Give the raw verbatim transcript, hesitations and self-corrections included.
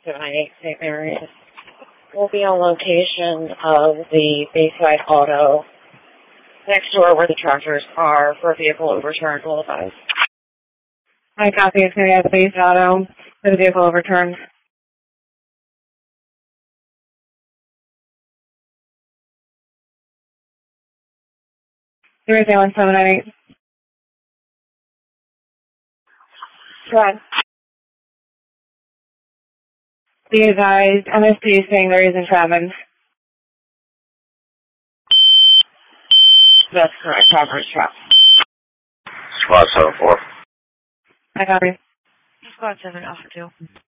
seven nine eight Saint Mary's. We'll be on location of the Bayside Auto next door where the tractors are for a vehicle overturned. Will advise. I copy. It's going to be at the Bayside Auto for the vehicle overturned. Zero zero seven nine eight. Go ahead. Be advised, M S D is saying there isn't traffic. That's correct. Property traffic. Squad seven four. I copy. Squad seven Alpha two.